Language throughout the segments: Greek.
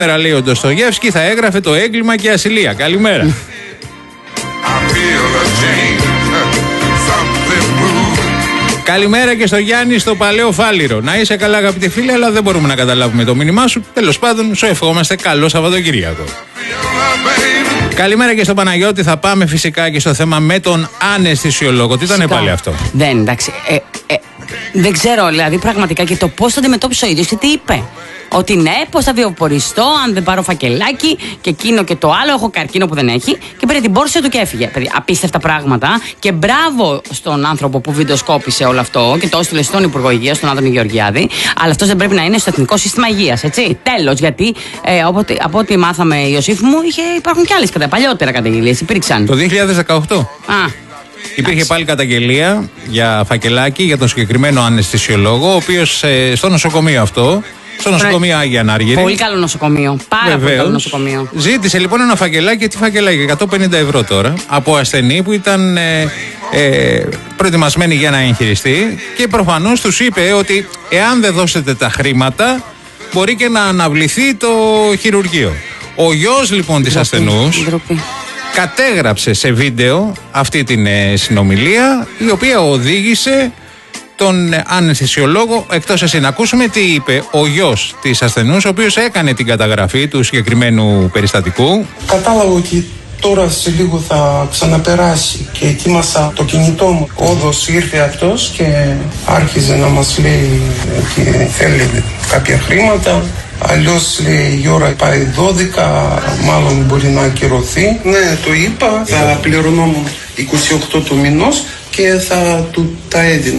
Σήμερα, λέει ο Ντοστογεύσκη, θα έγραφε το έγκλημα και ασυλία. Καλημέρα. Καλημέρα και στο Γιάννη στο Παλαιό Φάληρο. Να είσαι καλά, αγαπητοί φίλοι, αλλά δεν μπορούμε να καταλάβουμε το μήνυμά σου. Τέλος πάντων, σου ευχόμαστε καλό Σαββατοκύριακο. Καλημέρα και στον Παναγιώτη. Θα πάμε φυσικά και στο θέμα με τον αναισθησιολόγο. Τι ήταν πάλι αυτό? Δεν, εντάξει. Δεν ξέρω, δηλαδή πραγματικά και το πώς το αντιμετώπισε ο ίδιος και τι είπε. Ότι ναι, πώς θα βιοποριστώ αν δεν πάρω φακελάκι και εκείνο και το άλλο. Έχω καρκίνο που δεν έχει. Και πήρε την πόρση του και έφυγε. Παιδιά, απίστευτα πράγματα. Και μπράβο στον άνθρωπο που βιντεοσκόπησε όλο αυτό και το έστειλε στον Υπουργό Υγείας, τον Άδωνη Γεωργιάδη. Αλλά αυτό δεν πρέπει να είναι στο Εθνικό Σύστημα Υγείας. Έτσι. Τέλος. Γιατί από ό,τι μάθαμε, Ιωσήφ μου, υπάρχουν και άλλες παλιότερα καταγγελίες. Υπήρξαν. Το 2018. Υπήρχε πάλι καταγγελία για φακελάκι για τον συγκεκριμένο αναισθησιολόγο, ο οποίος στο νοσοκομείο αυτό. Στο νοσοκομείο Άγια Ανάργυρη. Πολύ καλό νοσοκομείο. Πάρα πολύ καλό νοσοκομείο. Ζήτησε λοιπόν ένα φακελάκι. Τι φακελάκι? 150 ευρώ τώρα. Από ασθενή που ήταν προετοιμασμένη για να εγχειριστεί. Και προφανώς τους είπε ότι εάν δεν δώσετε τα χρήματα, μπορεί και να αναβληθεί το χειρουργείο. Ο γιος λοιπόν της ασθενούς κατέγραψε σε βίντεο αυτή την συνομιλία, η οποία οδήγησε τον αναισθησιολόγο εκτός εσύ. Να ακούσουμε τι είπε ο γιος της ασθενούς, ο οποίος έκανε την καταγραφή του συγκεκριμένου περιστατικού. Κατάλαβα ότι τώρα σε λίγο θα ξαναπεράσει και ετοίμασα το κινητό μου. Όντως ήρθε αυτός και άρχιζε να μας λέει ότι θέλει κάποια χρήματα. Αλλιώς λέει η ώρα πάει 12, μάλλον μπορεί να ακυρωθεί. Ναι, το είπα, θα πληρωνόμουν 28 του μηνός και θα του τα έδινα.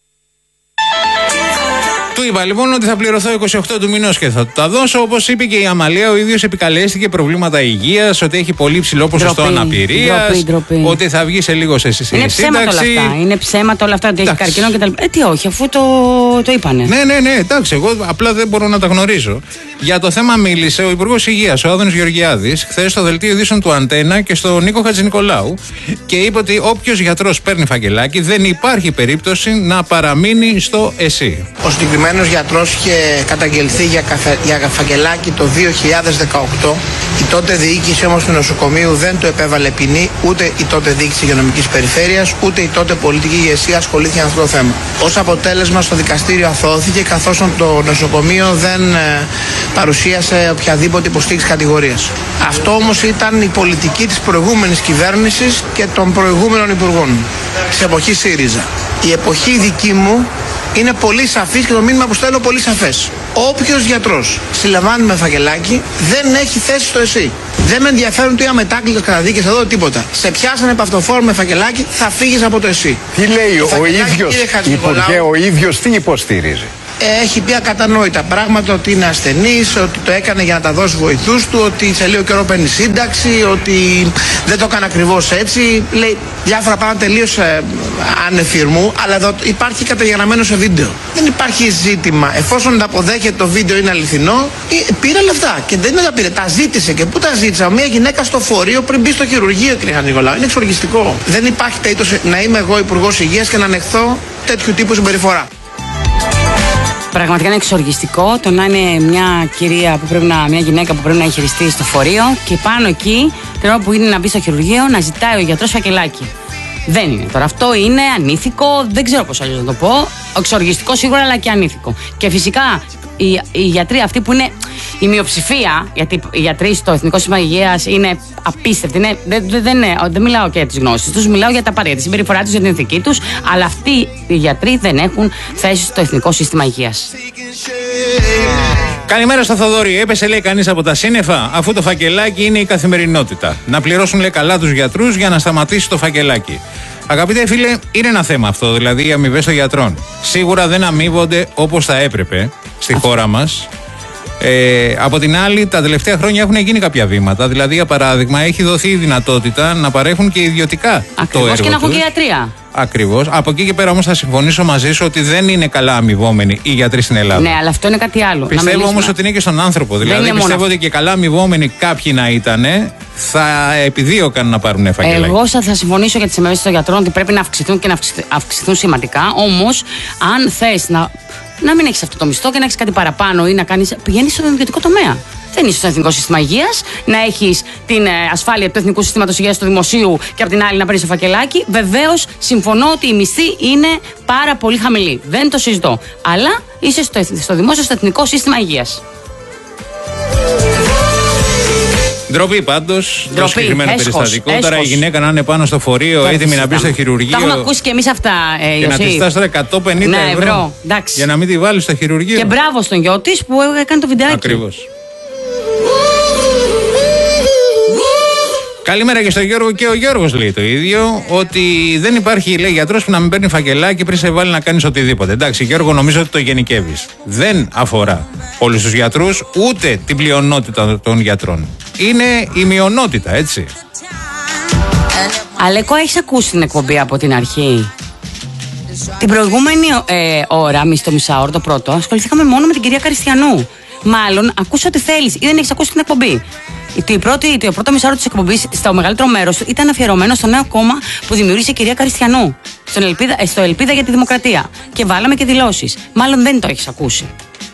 Του είπα λοιπόν ότι θα πληρωθώ 28 του μηνός και θα του τα δώσω. Όπως είπε και η Αμαλία, ο ίδιος επικαλέστηκε προβλήματα υγείας, ότι έχει πολύ ψηλό ποσοστό αναπηρίας, ότι θα βγει σε λίγο σε σύνταξη. Είναι ψέματα όλα αυτά. Είναι ψέματα όλα αυτά, ότι έχει καρκίνο κτλ. Τι όχι, αφού το είπανε. Ναι, εντάξει, εγώ απλά δεν μπορώ να τα γνωρίζω. Για το θέμα μίλησε ο Υπουργός Υγείας, ο Άδωνης Γεωργιάδης, χθες στο δελτίο ειδήσεων του Αντένα και στο Νίκο Χατζηνικολάου, και είπε ότι όποιος γιατρός παίρνει φακελάκι δεν υπάρχει περίπτωση να παραμείνει στο ΕΣΥ. Ο συγκεκριμένος γιατρός είχε καταγγελθεί για φακελάκι το 2018. Η τότε διοίκηση όμως του νοσοκομείου δεν του επέβαλε ποινή, ούτε η τότε διοίκηση υγειονομικής περιφέρειας, ούτε η τότε πολιτική ηγεσία ασχολήθηκε με αυτό το θέμα. Ως αποτέλεσμα, στο δικαστήριο αθώθηκε, καθώς το νοσοκομείο δεν παρουσίασε οποιαδήποτε υποστήριξη κατηγορίας. Αυτό όμως ήταν η πολιτική της προηγούμενης κυβέρνησης και των προηγούμενων υπουργών της εποχής ΣΥΡΙΖΑ. Η εποχή δική μου είναι πολύ σαφής και το μήνυμα που στέλνω πολύ σαφές. Όποιος γιατρός συλλαμβάνει με φακελάκι δεν έχει θέση στο ΕΣΥ. Δεν με ενδιαφέρουν τι αμετάκλητες καταδίκες εδώ, τίποτα. Σε πιάσανε επαυτοφόρο με φακελάκι, θα φύγεις από το ΕΣΥ. Τι λέει ο ίδιος, Υπουργέ, ο ίδιος τι υποστηρίζει? Έχει πει ακατανόητα πράγματα, ότι είναι ασθενής, ότι το έκανε για να τα δώσει βοηθούς του, ότι σε λίγο καιρό παίρνει σύνταξη, ότι δεν το έκανε ακριβώς έτσι. Λέει διάφορα πράγματα τελείως ανεφιρμού, αλλά εδώ υπάρχει καταγεγραμμένο σε βίντεο. Δεν υπάρχει ζήτημα. Εφόσον τα αποδέχεται το βίντεο είναι αληθινό, πήρε λεφτά. Και δεν τα πήρε, τα ζήτησε. Και πού τα ζήτησα? Μια γυναίκα στο φορείο πριν μπει στο χειρουργείο, κ. Χατζηνικολάου. Είναι εξοργιστικό. Δεν υπάρχει περίπτωση να είμαι εγώ Υπουργός Υγείας και να ανεχθώ τέτοιου τύπου συμπεριφορά. Πραγματικά είναι εξοργιστικό το να είναι μια κυρία μια γυναίκα που πρέπει να εγχειριστεί στο φορείο και πάνω εκεί, την ώρα που είναι να μπει στο χειρουργείο, να ζητάει ο γιατρός φακελάκι. Δεν είναι τώρα. Αυτό είναι ανήθικο, δεν ξέρω πώς αλλιώς να το πω. Εξοργιστικό σίγουρα, αλλά και ανήθικο. Και φυσικά οι γιατροί αυτοί που είναι η μειοψηφία, γιατί οι γιατροί στο Εθνικό Σύστημα Υγείας είναι απίστευτοι. Δεν μιλάω και για τις γνώσεις τους, μιλάω για τα απαραίτητα, τη συμπεριφορά τους, για την ηθική τους. Αλλά αυτοί οι γιατροί δεν έχουν θέση στο Εθνικό Σύστημα Υγείας. Καλημέρα στο Θοδωρή. Έπεσε, λέει, κανείς από τα σύννεφα, αφού το φακελάκι είναι η καθημερινότητα. Να πληρώσουν, λέει, καλά τους γιατρούς για να σταματήσει το φακελάκι. Αγαπητέ φίλε, είναι ένα θέμα αυτό, δηλαδή οι αμοιβές των γιατρών. Σίγουρα δεν αμείβονται όπως θα έπρεπε στη χώρα μας. Από την άλλη, τα τελευταία χρόνια έχουν γίνει κάποια βήματα. Δηλαδή, για παράδειγμα, έχει δοθεί η δυνατότητα να παρέχουν και ιδιωτικά το έργο τους. Και να έχουν και ιατρία. Ακριβώς. Από εκεί και πέρα όμως θα συμφωνήσω μαζί σου ότι δεν είναι καλά αμοιβόμενοι οι γιατροί στην Ελλάδα. Ναι, αλλά αυτό είναι κάτι άλλο. Πιστεύω όμως ότι είναι και στον άνθρωπο. Δηλαδή, πιστεύω ότι και καλά αμοιβόμενοι κάποιοι να ήταν, θα επιδίωκαν να πάρουν φακελάκι. Εγώ θα συμφωνήσω για τις αμοιβές των γιατρών ότι πρέπει να αυξηθούν και να αυξηθούν σημαντικά. Όμως, αν θες να μην έχεις αυτό το μισθό και να έχεις κάτι παραπάνω ή να κάνεις. Πηγαίνεις στον ιδιωτικό τομέα. Δεν είσαι στο Εθνικό Σύστημα Υγείας, να έχεις την ασφάλεια του Εθνικού Συστήματος Υγείας του Δημοσίου και απ' την άλλη να παίρνεις το φακελάκι. Βεβαίως, συμφωνώ ότι η μισθή είναι πάρα πολύ χαμηλή. Δεν το συζητώ. Αλλά είσαι στο δημόσιο, στο Εθνικό Σύστημα Υγείας. Ντροπή πάντως, το συγκεκριμένο περιστατικό. Τώρα η γυναίκα να είναι πάνω στο φορείο, έτοιμη να μπει στο χειρουργείο. Τα έχουμε ακούσει και εμείς αυτά, και να τη στάσει τώρα 150 ευρώ. Για να μην τη βάλει στο χειρουργείο. Και μπράβο στον γιο της που έκανε το βιντεάκι. Ακριβώς. Καλημέρα και στον Γιώργο, και ο Γιώργος λέει το ίδιο, ότι δεν υπάρχει, λέει, γιατρός που να μην παίρνει φακελάκι πριν σε βάλει να κάνεις οτιδήποτε. Εντάξει, Γιώργο, νομίζω ότι το γενικεύεις. Δεν αφορά όλους τους γιατρούς, ούτε την πλειονότητα των γιατρών. Είναι η μειονότητα, έτσι. Αλέκο, έχεις ακούσει την εκπομπή από την αρχή? Την προηγούμενη ώρα, στο μισάωρο, το πρώτο, ασχοληθήκαμε μόνο με την κυρία Καριστιανού. Μάλλον, ακούσε ό,τι θέλεις ή δεν έχεις ακούσει την εκπομπή. Το πρώτο μισάωρο της εκπομπής, στο μεγαλύτερο μέρος του, ήταν αφιερωμένο στο νέο κόμμα που δημιούργησε η κυρία Καριστιανού. Στο Ελπίδα για τη Δημοκρατία. Και βάλαμε και δηλώσεις. Μάλλον δεν το έχεις ακούσει.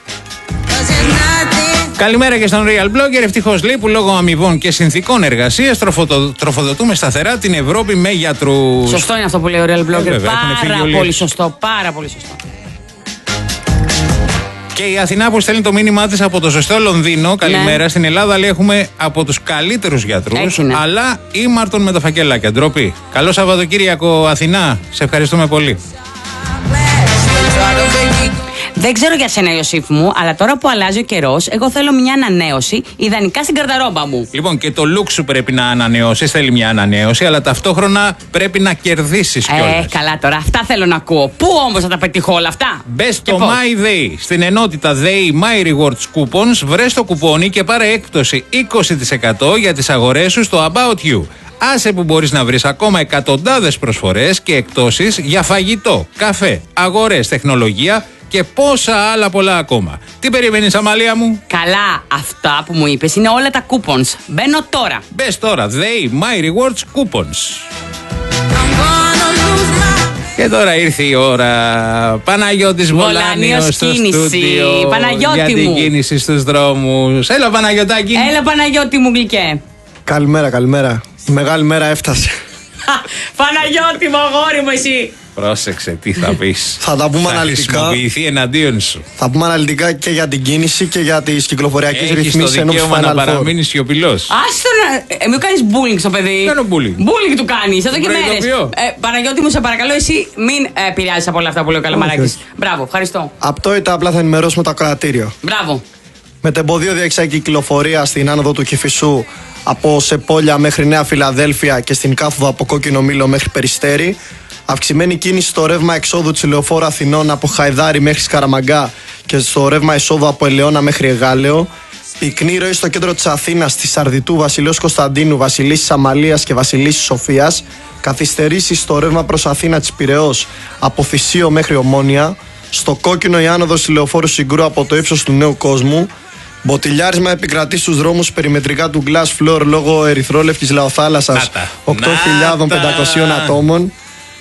Καλημέρα και στον Real Blogger. Ευτυχώς, λέει, που λόγω αμοιβών και συνθήκων εργασίας τροφοδοτούμε σταθερά την Ευρώπη με γιατρούς. Σωστό είναι αυτό που λέει ο Real Blogger. Πάρα πολύ σωστό. Πάρα πολύ σωστό. Και η Αθηνά που στέλνει το μήνυμά της από το ζεστό Λονδίνο. Καλημέρα. Ναι. Στην Ελλάδα, λέει, έχουμε από τους καλύτερους γιατρούς. Αλλά ήμαρτον με τα φακελάκια. Ντροπή. Καλό Σαββατοκύριακο, Αθηνά. Σε ευχαριστούμε πολύ. Δεν ξέρω για σένα, Ιωσήφ μου, αλλά τώρα που αλλάζει ο καιρός, εγώ θέλω μια ανανέωση, ιδανικά στην καρδαρόμπα μου. Λοιπόν, και το look σου πρέπει να ανανεώσεις, θέλει μια ανανέωση, αλλά ταυτόχρονα πρέπει να κερδίσεις κιόλας. Καλά τώρα, αυτά θέλω να ακούω. Πού όμως θα τα πετύχω όλα αυτά? Μπες στο My Day, στην ενότητα Day My Rewards Coupons, βρες το κουπόνι και πάρε έκπτωση 20% για τις αγορές σου στο About You. Άσε που μπορείς να βρεις ακόμα εκατοντάδες προσφορές και εκπτώσεις για φαγητό, καφέ, αγορές, τεχνολογία και πόσα άλλα πολλά ακόμα. Τι περιμένεις, Αμαλία μου? Καλά, αυτά που μου είπες είναι όλα τα coupons. Μπαίνω τώρα. Μπες τώρα, They My Rewards Coupons. Και τώρα ήρθε η ώρα. Παναγιώτης Βολάνιος στο στούντιο. Παναγιώτη για την μου. κίνηση στους δρόμους. Έλα, Παναγιωτάκη. Έλα, Παναγιώτη μου γλυκέ. Καλημέρα, καλημέρα. Η μεγάλη μέρα έφτασε. Παναγιώτη μου, αγόρι μου, εσύ. Πρόσεξε, τι θα πεις. Θα τα πούμε αναλυτικά. Θα χρησιμοποιηθεί εναντίον σου. Θα πούμε αναλυτικά και για την κίνηση και για τις κυκλοφοριακές ρυθμίσεις. Έχεις το δικαίωμα να παραμείνεις σιωπηλός. Άστο να. Μου κάνεις bullying στο παιδί. Κάνω bullying. Bullying του κάνεις εδώ και μέρες. Παναγιώτη μου, σε παρακαλώ, εσύ μην επηρεάζεις από όλα αυτά που λέει ο Καλαμαράκης. Μπράβο, ευχαριστώ. Απτόητα, απλά θα ενημερώσουμε το ακροατήριο. Μπράβο. Μετεμποδίο διεξάγει κυκλοφορία στην άνοδο του Κηφισού από Σεπόλια μέχρι Νέα Φιλαδέλφια και στην κάθοδο από Κόκκινο Μήλο μέχρι Περιστέρι. Αυξημένη κίνηση στο ρεύμα εξόδου της Λεωφόρου Αθηνών από Χαϊδάρι μέχρι Σκαραμαγκά και στο ρεύμα εισόδου από Ελαιώνα μέχρι Εγάλεο. Πυκνή ροή στο κέντρο της Αθήνας, στη Σαρδιτού, Βασιλέως Κωνσταντίνου, Βασιλίσσης Αμαλίας και Βασιλίσσης Σοφίας. Καθυστερήσεις στο ρεύμα προς Αθήνα της Πειραιώς από Θησίο μέχρι Ομόνια. Στο Κόκκινο η άνοδος της Λεωφόρου Συγκρού από το ύψος του Νέου Κόσμου. Μποτιλιάρισμα επικρατεί στους δρόμους περιμετρικά του Glass Floor λόγω ερυθρόλευκης λαοθάλασσας 8.500 ατόμων.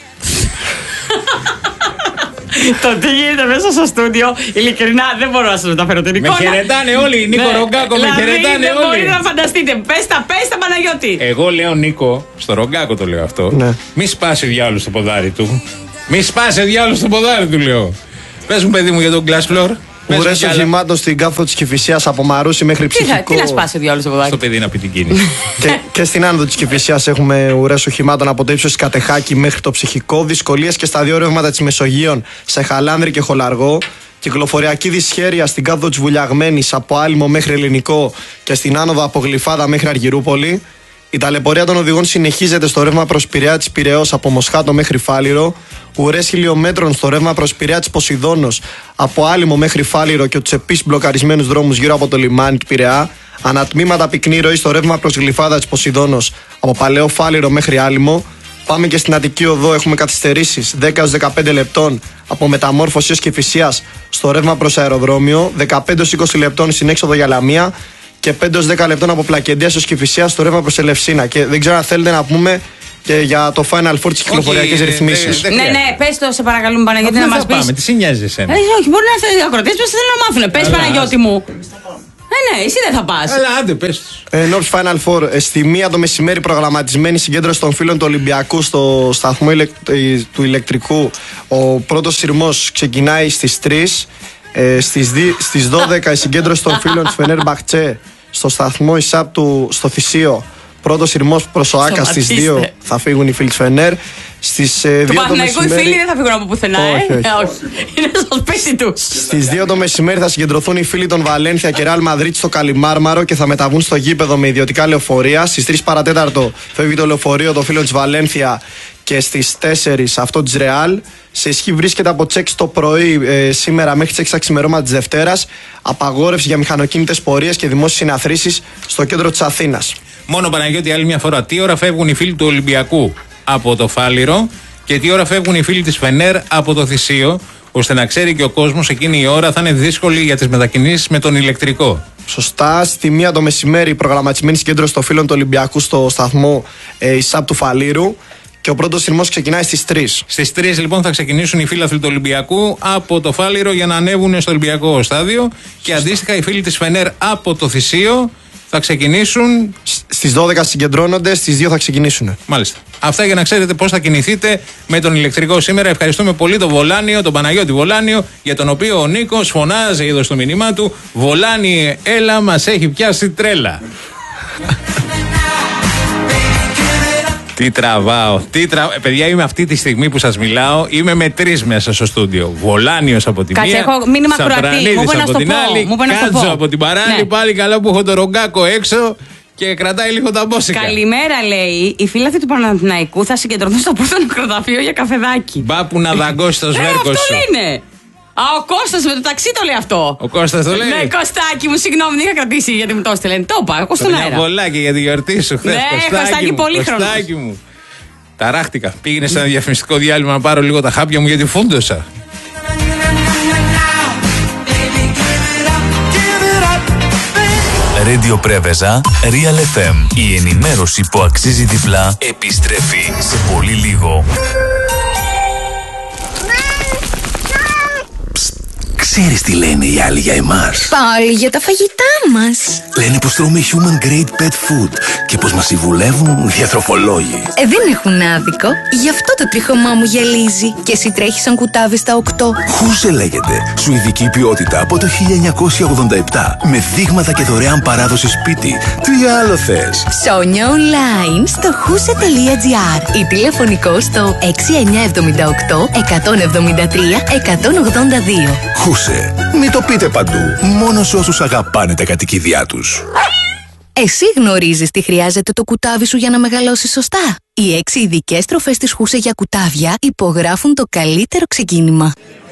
Το τι γίνεται μέσα στο στούντιο, ειλικρινά δεν μπορώ να σας μεταφέρω την εικόνα. Με χαιρετάνε όλοι, Νίκο Ρογκάκο, με χαιρετάνε δεν όλοι. μπορείτε να φανταστείτε. Πες τα Παναγιώτη. Εγώ λέω, Νίκο, στο Ρογκάκο το λέω αυτό. Ναι. Μη σπάσει διάολο στο ποδάρι του. Μη σπάσει διάολο στο ποδάρι του, λέω. Πες μου, παιδί μου, για τον Glass Floor. Ουρές οχημάτων στην κάθοδο της Κηφισίας από Μαρούσι μέχρι Ψυχικό. Τι να σπάσει διάολο στο ποδάρι. Στο παιδί να πει την κίνηση. Και στην άνοδο της Κηφισίας έχουμε ουρές οχημάτων από το ύψος της Κατεχάκη μέχρι το Ψυχικό. Δυσκολίες και στα δύο ρεύματα της Μεσογείων σε Χαλάνδρη και Χολαργό. Κυκλοφοριακή δυσχέρεια στην κάθοδο της Βουλιαγμένης από Άλυμο μέχρι Ελληνικό και στην άνοδο από Γλυφάδα μέχρι Αργυρούπολη. Η ταλαιπωρία των οδηγών συνεχίζεται στο ρεύμα προς Πειραιά της Πειραιώς από Μοσχάτο μέχρι Φάληρο. Ουρές χιλιόμετρων στο ρεύμα προς Πειραιά της Ποσειδώνος από Άλυμο μέχρι Φάληρο και τους επίσης μπλοκαρισμένους δρόμους γύρω από το λιμάνι του Πειραιά. Ανατμήματα πυκνή ροή στο ρεύμα προς Γλυφάδα της Ποσειδώνος από Παλαιό Φάληρο μέχρι Άλυμο. Πάμε και στην Αττική Οδό, έχουμε καθυστερήσεις 10-15 λεπτών από Μεταμόρφωση ως Κηφισίας στο ρεύμα προς αεροδρόμιο, 15-20 λεπτών στην έξοδο για Λαμία και 5-10 λεπτών από Πλακεντίας ως Κηφισίας στο ρεύμα προς Ελευσίνα. Και δεν ξέρω αν θέλετε να πούμε και για το Final Four της κυκλοφοριακής ρυθμίσης. Ναι, πες το, σε παρακαλούμε, Παναγιώτη, να μας πεις. Πάμε, τι σε νοιάζει εσένα. Όχι, μπορεί να θέλει ακροτές, πες θέλω να μάθουνε. Πες, Παναγιώτη μου. Ναι, εσύ δεν θα πας. Άντε, πες. Ενόψει Final Four, στη 1 το μεσημέρι προγραμματισμένη συγκέντρωση των φίλων του Ολυμπιακού στο σταθμό του ηλεκτρικού. Ο πρώτος σειρμός ξεκινάει στις 3. Στις 12 η συγκέντρωση των φίλων της Φενέρμπαχτσε στο σταθμό Ισάπ στο Θησίο. Πρώτος σειρμός προς ο Άκα. Στις 2 θα φύγουν οι φίλοι της Φενέρ. Στις 2 του Παναθηναϊκού οι φίλοι δεν θα φύγουν από πουθενά. Όχι. Είναι στο σπίτι τους. Στις 2 το μεσημέρι θα συγκεντρωθούν οι φίλοι των Βαλένθια και Ρεάλ Μαδρίτη στο Καλιμάρμαρο και θα μεταβούν στο γήπεδο με ιδιωτικά λεωφορεία. Στις 3 παρατέταρτο φεύγει το λεωφορείο των φίλων της Βαλένθια και στις 4 αυτό της Ρεάλ. Σε ισχύ βρίσκεται από τις 6 το πρωί σήμερα μέχρι τις 6 τα ξημερώματα της Δευτέρας απαγόρευση για μηχανοκίνητες πορείες και δημόσιες συναθρήσεις στο κέντρο της Αθήνας. Μόνο, Παναγιώτη, άλλη μια φορά, τι ώρα φεύγουν οι φίλοι του Ολυμπιακού από το Φάληρο και τι ώρα φεύγουν οι φίλοι της Φενέρ από το Θησίο, ώστε να ξέρει και ο κόσμος εκείνη η ώρα θα είναι δύσκολη για τις μετακινήσεις με τον ηλεκτρικό. Σωστά, στη 1 το μεσημέρι προγραμματισμένη συγκέντρωση των φίλων του Ολυμπιακού στο σταθμό Ισάπ του Φαλήρου. Και ο πρώτος σειρμός ξεκινάει στις 3. Στις 3 λοιπόν θα ξεκινήσουν οι φίλαθλοι του Ολυμπιακού από το Φάληρο για να ανέβουν στο Ολυμπιακό στάδιο. Και αντίστοιχα οι φίλοι της Φενέρ από το Θησίο θα ξεκινήσουν. Στις 12 συγκεντρώνονται, στις 2 θα ξεκινήσουν. Μάλιστα. Αυτά για να ξέρετε πώς θα κινηθείτε με τον ηλεκτρικό σήμερα. Ευχαριστούμε πολύ τον Βολάνιο, τον Παναγιώτη Βολάνιο, για τον οποίο ο Νίκος φωνάζει εδώ στο μήνυμά του: Βολάνι, έλα, μας έχει πιάσει τρέλα. Τι τραβάω, παιδιά, είμαι αυτή τη στιγμή που σας μιλάω, είμαι με 3 μέσα στο στούντιο. Βολάνιος από τη μία, Σαπρανίδης από την άλλη, Κάτζο από την παράλληλη, πάλι καλά που έχω το Ρογκάκο έξω και κρατάει λίγο τα μπόσικα. Καλημέρα, λέει. Οι φίλαθλοι του Παναθηναϊκού θα συγκεντρωθούν στο πρώτο νεκροταφείο για καφεδάκι. Μπα που να δαγκώσει το σβέρκο σου. Αυτό είναι. Ο Κώστας με το ταξί το λέει αυτό. Ο Κώστας το λέει. Ναι, Κωστάκι μου, συγγνώμη, δεν είχα κρατήσει γιατί μου το έστειλε. Το είπα, εγώ στον αέρα. Ένα βολάκι για τη γιορτή σου χθες. Ναι, Κωστάκι, πολύ χρόνο. Κωστάκι μου. Ταράχτηκα. Πήγαινε σε ένα διαφημιστικό διάλειμμα να πάρω λίγο τα χάπια μου γιατί φούντωσα. Radio Πρέβεζα, Real FM. Η ενημέρωση που αξίζει διπλά επιστρέφει σε πολύ λίγο. Ξέρεις τι λένε οι άλλοι για εμάς? Πάλι για τα φαγητά μας. Λένε πως τρώμε human grade pet food και πως μας συμβουλεύουν διατροφολόγοι. Δεν έχουν άδικο. Γι' αυτό το τρίχωμά μου γυαλίζει. Και εσύ τρέχεις σαν κουτάβι στα 8. Χούσε λέγεται. Σουηδική ποιότητα από το 1987. Με δείγματα και δωρεάν παράδοση σπίτι. Τι άλλο θες? Ψώνια online στο huse.gr ή τηλεφωνικό στο 6978 173 182. Χούσε. Μην το πείτε παντού. Μόνο σε όσους αγαπάνε τα κατοικίδια τους. Εσύ γνωρίζεις τι χρειάζεται το κουτάβι σου για να μεγαλώσει σωστά? Οι 6 ειδικές τροφές της Χούσε για κουτάβια υπογράφουν το καλύτερο ξεκίνημα.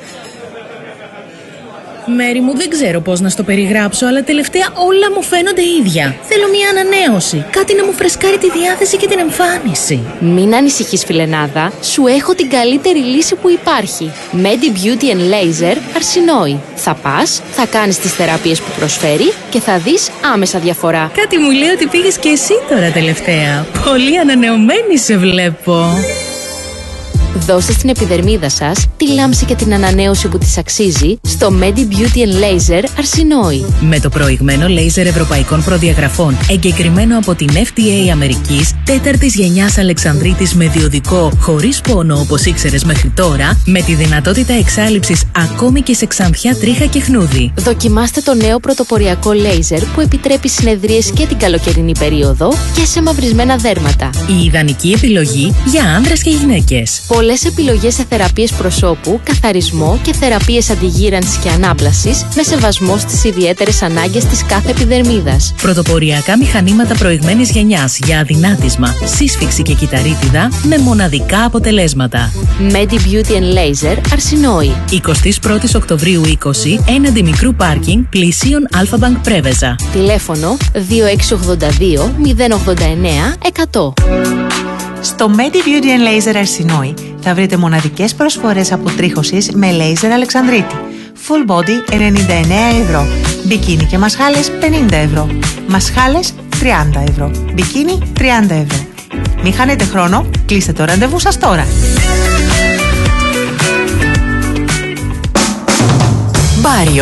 Μέρη μου, δεν ξέρω πώς να στο περιγράψω, αλλά τελευταία όλα μου φαίνονται ίδια. Θέλω μια ανανέωση. Κάτι να μου φρεσκάρει τη διάθεση και την εμφάνιση. Μην ανησυχείς, φιλενάδα. Σου έχω την καλύτερη λύση που υπάρχει. Medi Beauty and Laser Αρσινόη. Θα πας, θα κάνεις τις θεραπείες που προσφέρει και θα δεις άμεσα διαφορά. Κάτι μου λέει ότι πήγες και εσύ τώρα τελευταία. Πολύ ανανεωμένη σε βλέπω. Δώστε στην επιδερμίδα σας τη λάμψη και την ανανέωση που της αξίζει στο Medi Beauty and Laser Αρσινόη. Με το προηγμένο λέιζερ ευρωπαϊκών προδιαγραφών, εγκεκριμένο από την FDA Αμερικής, 4ης γενιάς Αλεξανδρίτης με διοδικό, χωρίς πόνο όπως ήξερες μέχρι τώρα, με τη δυνατότητα εξάλειψης ακόμη και σε ξανθιά τρίχα και χνούδι. Δοκιμάστε το νέο πρωτοποριακό λέιζερ που επιτρέπει συνεδρίες και την καλοκαιρινή περίοδο και σε μαυρισμένα δέρματα. Η ιδανική επιλογή για άνδρες και γυναίκες. Πολλές επιλογές σε θεραπείες προσώπου, καθαρισμό και θεραπείες αντιγύρανσης και ανάπλασης με σεβασμό στις ιδιαίτερες ανάγκες της κάθε επιδερμίδας. Πρωτοποριακά μηχανήματα προηγμένης γενιάς για αδυνάτισμα, σύσφυξη και κυταρίτιδα με μοναδικά αποτελέσματα. Medi Beauty and Laser Αρσινόη. 21 Οκτωβρίου 20, έναντι μικρού πάρκινγκ πλησίων Αλφα-Μπανκ Πρέβεζα. Τηλέφωνο 2682 089 100. Στο Medi Beauty and Laser Αρσινόη θα βρείτε μοναδικές προσφορές αποτρίχωσης με λέιζερ Αλεξανδρίτη. Full body 99 ευρώ. Μπικίνι και μασχάλες 50 ευρώ. Μασχάλες 30 ευρώ. Μπικίνι 30 ευρώ. Μην χάνετε χρόνο, κλείστε το ραντεβού σας τώρα. Μπάριο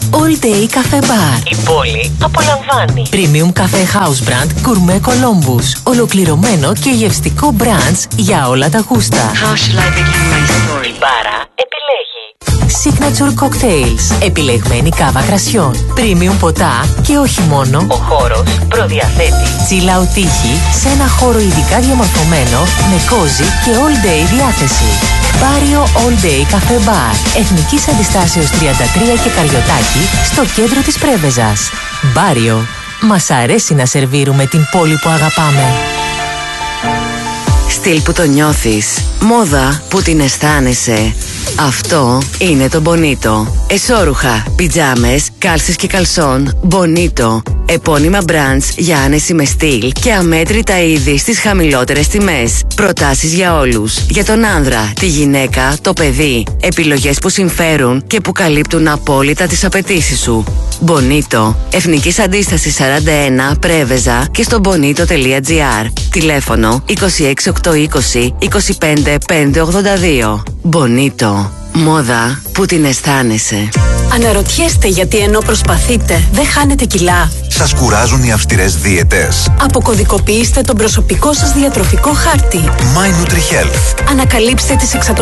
All Day Cafe Bar. Η πόλη απολαμβάνει. Premium Cafe House Brand Gourmet Columbus. Ολοκληρωμένο και γευστικό brunch για όλα τα γούστα. How shall I begin my story? Η μπάρα επιλέγει. Signature Cocktails. Επιλεγμένη κάβα κρασιών. Premium ποτά και όχι μόνο. Ο χώρος προδιαθέτει chill out τύχη σε ένα χώρο ειδικά διαμορφωμένο με cozy και all day διάθεση. Μπάριο All Day Cafe Bar. Εθνικής Αντιστάσεως 33 και Καριωτάκη στο κέντρο της Πρέβεζας. Μπάριο. Μας αρέσει να σερβίρουμε την πόλη που αγαπάμε. Στυλ που το νιώθεις. Μόδα που την αισθάνεσαι. Αυτό είναι το Bonito. Εσώρουχα, πιτζάμες, κάλσες και καλσόν. Bonito. Επώνυμα brands για άνεση με στυλ και αμέτρητα είδη στις χαμηλότερες τιμές. Προτάσεις για όλους. Για τον άνδρα, τη γυναίκα, το παιδί. Επιλογές που συμφέρουν και που καλύπτουν απόλυτα τις απαιτήσεις σου. Bonito. Εθνικής Αντίστασης 41 Πρέβεζα και στο bonito.gr. Τηλέφωνο 26820 25582. Bonito. Μόδα που την αισθάνεσαι. Αναρωτιέστε γιατί ενώ προσπαθείτε δεν χάνετε κιλά? Σας κουράζουν οι αυστηρές δίαιτες? Αποκωδικοποιήστε τον προσωπικό σας διατροφικό χάρτη. My NutriHealth. Ανακαλύψτε τις